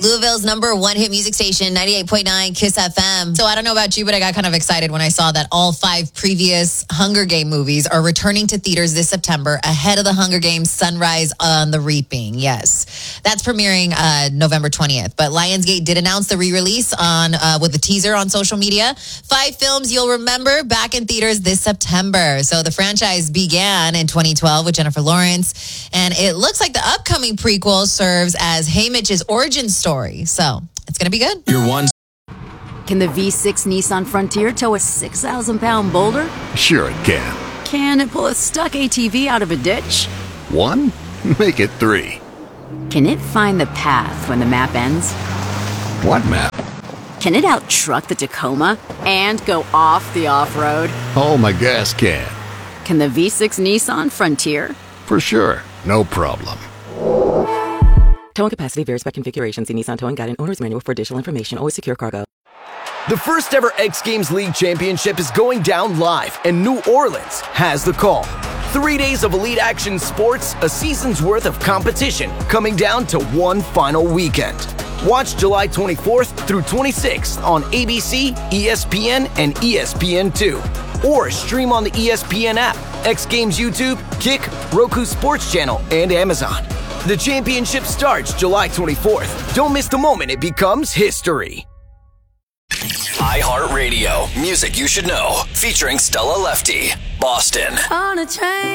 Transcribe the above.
Louisville's #1 hit music station, 98.9 KISS FM. So I don't know about you, but I got kind of excited when I saw that all 5 previous Hunger Game movies are returning to theaters this September ahead of the Hunger Games Sunrise on the Reaping. Yes, that's premiering November 20th. But Lionsgate did announce the re-release on with a teaser on social media. 5 films you'll remember back in theaters this September. So the franchise began in 2012 with Jennifer Lawrence, and it looks like the upcoming prequel serves as Haymitch's origin story. So it's going to be good. Can the V6 Nissan Frontier tow a 6,000-pound boulder? Sure it can. Can it pull a stuck ATV out of a ditch? 1? Make it 3. Can it find the path when the map ends? What map? Can it out-truck the Tacoma and go off the off-road? Oh, my gas can. Can the V6 Nissan Frontier? For sure. No problem. Towing capacity varies by configuration. See Nissan Towing Guide and Owner's Manual for additional information. Always secure cargo. The first ever X Games League Championship is going down live, and New Orleans has the call. 3 days of elite action sports, a season's worth of competition, coming down to one final weekend. Watch July 24th through 26th on ABC, ESPN, and ESPN2. Or stream on the ESPN app, X Games YouTube, Kick, Roku Sports Channel, and Amazon. The championship starts July 24th. Don't miss the moment it becomes history. iHeartRadio, music you should know, featuring Stella Lefty, Boston. On a train.